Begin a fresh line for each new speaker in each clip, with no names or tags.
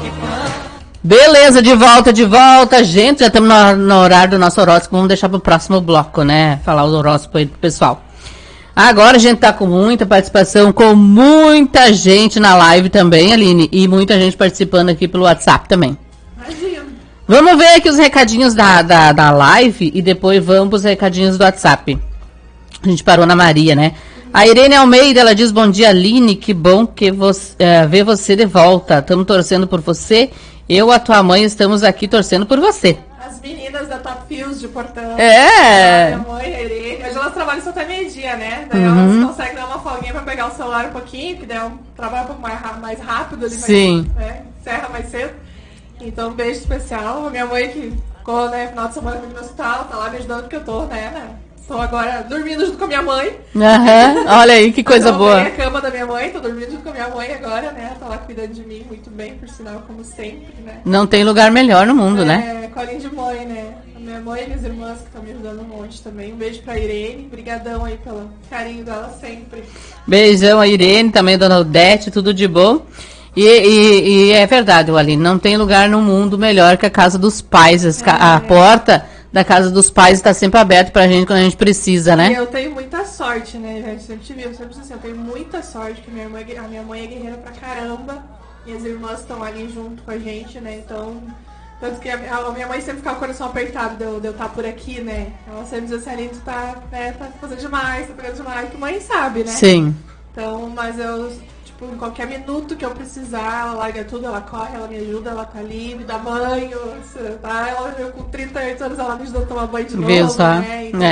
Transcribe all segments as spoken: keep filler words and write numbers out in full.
Beleza, de volta, de volta, gente, já estamos no, no horário do nosso horóscopo, vamos deixar para o próximo bloco, né, falar o horóscopo aí pro pessoal. Agora a gente tá com muita participação, com muita gente na live também, Aline, e muita gente participando aqui pelo WhatsApp também. Imagina. Vamos ver aqui os recadinhos da, da, da live e depois vamos pros recadinhos do WhatsApp. A gente parou na Maria, né? A Irene Almeida, ela diz, bom dia, Aline, que bom que você, é, ver você de volta. Estamos torcendo por você. Eu, a tua mãe, estamos aqui torcendo por você.
As meninas da Top Fios de Portão.
É.
A minha mãe, a Irene. Hoje elas trabalham só até meio-dia, né? Daí uhum. elas conseguem dar uma folguinha pra pegar o celular um pouquinho, que daí é um trabalho um pouco mais, mais rápido ali.
Sim.
Mais, né? Encerra mais cedo. Então, um beijo especial. A minha mãe que ficou, né, final de semana no hospital, tá lá me ajudando porque eu tô, né, né? Tô agora dormindo junto com a minha mãe.
Uhum. Olha aí, que coisa boa.
Eu a cama da minha mãe, tô dormindo junto com a minha mãe agora, né? Tá lá cuidando de mim muito bem, por sinal, como sempre, né?
Não tem lugar melhor no mundo, é, né?
É, colinho de mãe, né? A minha mãe e minhas irmãs que estão me ajudando um monte também. Um beijo pra Irene, brigadão aí pelo carinho dela sempre.
Beijão a Irene, também a dona Odete, tudo de bom. E, e, e é verdade, Aline, não tem lugar no mundo melhor que a casa dos pais. É. A porta da casa dos pais está sempre aberta pra gente quando a gente precisa, né?
E eu tenho muita sorte, né, gente? Sempre te vi, eu sempre assim, eu tenho muita sorte, que minha irmã, a minha mãe é guerreira pra caramba, e as irmãs estão ali junto com a gente, né? Então, tanto que a, a minha mãe sempre fica com o coração apertado de eu, de eu estar por aqui, né? Ela sempre diz assim, Aline, tu tá, né, tá fazendo demais, tá pegando demais, que mãe sabe, né?
Sim.
Então, mas eu... em qualquer minuto que eu precisar, ela larga tudo, ela corre, ela me ajuda, ela tá ali, me dá banho, tá? Ela, eu, com trinta e oito anos, ela me ajuda a tomar banho de
Viu
novo,
só?
né? Então,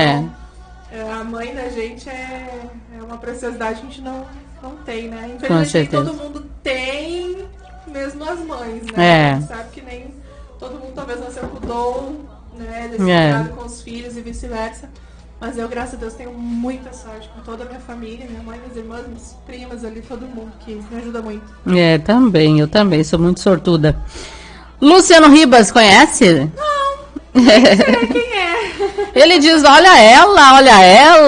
é.
a mãe da gente é, é uma preciosidade que a gente não, não tem, né? Infelizmente, todo mundo tem, mesmo as mães, né?
É.
A gente sabe que nem todo mundo talvez nasceu com o dom, né? Desse
é.
cuidado com os filhos e vice-versa. Mas eu, graças a Deus, tenho muita sorte com toda a minha família, minha mãe, minhas irmãs, minhas primas ali, todo mundo que me ajuda muito.
É, também, eu também, sou muito sortuda. Luciano Ribas, conhece?
Não, não sei quem é.
Ele diz, olha ela, olha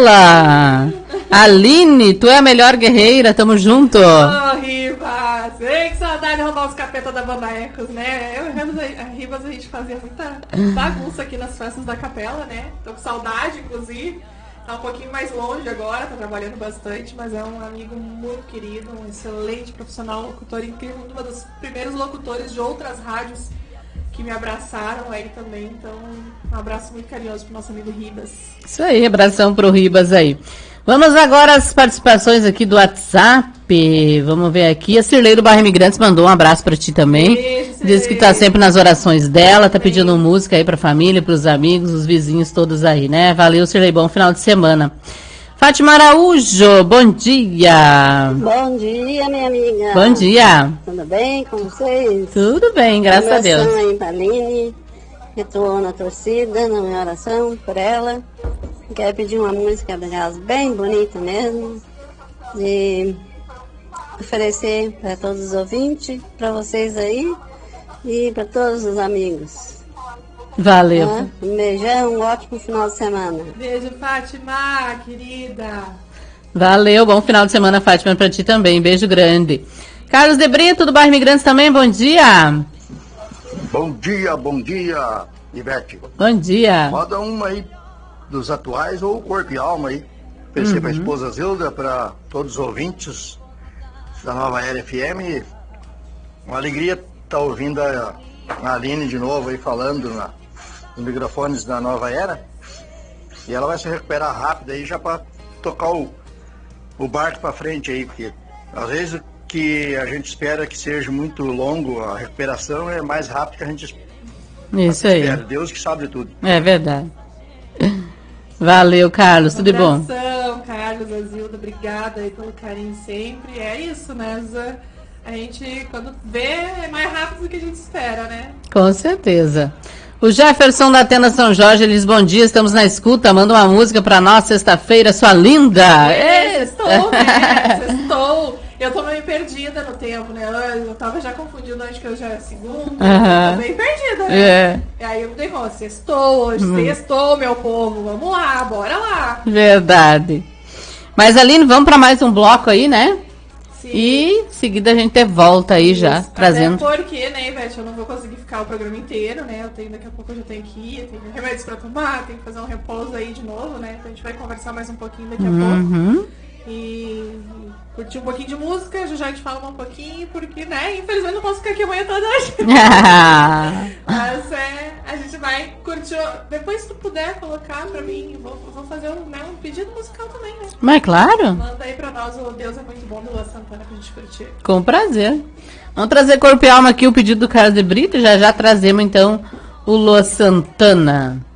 ela. Aline, tu é a melhor guerreira, tamo junto.
Ô, oh, Ribas, ei, que saudade de roubar os capetas da Banda Ecos, né? Eu e a Ribas, a gente fazia muita bagunça aqui nas festas da capela, né? Tô com saudade, inclusive. Tá um pouquinho mais longe agora, tá trabalhando bastante, mas é um amigo muito querido, um excelente profissional, locutor incrível, um dos primeiros locutores de outras rádios que me abraçaram aí também. Então, um abraço muito carinhoso pro nosso amigo Ribas.
Isso aí, abração pro Ribas aí. Vamos agora às participações aqui do WhatsApp. Vamos ver aqui. A Cirlei do Bairro Imigrantes mandou um abraço pra ti também.
Beijo,
diz que tá sempre nas orações dela, tá pedindo música aí pra família, pros amigos, os vizinhos todos aí, né? Valeu, Cirlei, bom final de semana. Fátima Araújo, bom dia.
Bom dia, minha amiga.
Bom dia.
Tudo bem com vocês?
Tudo bem, graças a Deus.
Oração aí pra Aline, que tô na torcida, na minha oração por ela. Quero pedir uma música delas bem bonita mesmo, e oferecer para todos os ouvintes, para vocês aí e para todos os amigos.
Valeu.
Tá? Um beijão, um ótimo final de semana.
Beijo, Fátima, querida.
Valeu, bom final de semana, Fátima, para ti também. Beijo grande. Carlos de Brito, do Bairro Imigrantes também, bom dia.
Bom dia, bom dia, Ivete.
Bom dia.
Roda uma aí dos atuais ou Corpo e Alma aí. Pensei uhum. para a esposa Zilda, para todos os ouvintes da Nova Era F M. Uma alegria estar tá ouvindo a, a Aline de novo aí falando na, nos microfones da Nova Era. E ela vai se recuperar rápido aí já para tocar o, o barco para frente aí, porque às vezes o que a gente espera que seja muito longo a recuperação é mais rápido que a gente
Isso aí.
espera. Deus que sabe de tudo.
É verdade. Valeu, Carlos, tudo bom?
Abração, Carlos, Azilda, obrigada aí pelo carinho sempre. É isso, né, Zé? A gente, quando vê, é mais rápido do que a gente espera, né?
Com certeza. O Jefferson da Tenda São Jorge, ele diz, bom dia, estamos na escuta, manda uma música pra nós, sexta-feira, sua linda.
É, sextou, né? Sextou. Eu tô meio perdida no tempo, né? Eu, eu tava já confundindo, acho que eu já é segunda.
Uhum.
Tô meio perdida, né?
É.
E aí eu me dei conta, sextou hoje, hum. sextou, meu povo. Vamos lá, bora lá.
Verdade. Mas, Aline, vamos pra mais um bloco aí, né?
Sim.
E em seguida a gente volta aí já,
Isso.
trazendo.
Até porque, né, Ivete, eu não vou conseguir ficar o programa inteiro, né? Eu tenho, daqui a pouco eu já tenho que ir, eu tenho remédios pra tomar, tenho que fazer um repouso aí de novo, né? Então a gente vai conversar mais um pouquinho daqui a pouco.
Uhum.
E curtir um pouquinho de música, já já a gente fala um pouquinho, porque, né, infelizmente não posso ficar aqui amanhã toda noite. Mas é, a gente vai curtir. Depois, se tu puder colocar pra mim, vou, vou fazer um, né, um pedido musical também, né?
Mas claro,
Manda aí pra nós o Deus é Muito Bom do Lua Santana pra gente curtir.
com prazer. Vamos trazer corpo e alma aqui, o pedido do Carlos de Brito, já já trazemos então o Lua Santana.